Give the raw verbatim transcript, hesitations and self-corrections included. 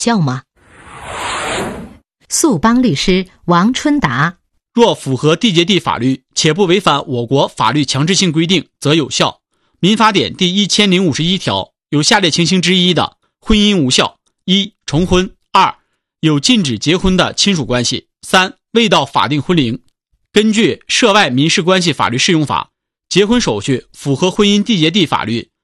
教吗？速帮律师王春达： 若符合缔结地法律，且不违反我国法律强制性规定，则有效。民法典第一千零五十一条有下列情形之一的，婚姻无效：一、重婚；二、有禁止结婚的亲属关系；三、未到法定婚龄。根据《涉外民事关系法律适用法》，结婚手续符合婚姻缔结地法律